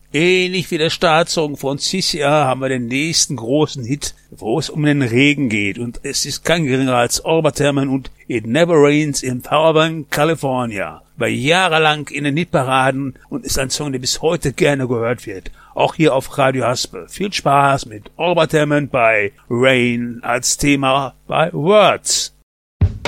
Ähnlich wie der Startsong von CCR haben wir den nächsten großen Hit, wo es um den Regen geht. Und es ist kein geringer als Albert Hammond und It Never Rains in Fairbanks, California. War jahrelang in den Hitparaden und ist ein Song, der bis heute gerne gehört wird. Auch hier auf Radio Haspel. Viel Spaß mit Albert Hammond bei Rain als Thema bei Words.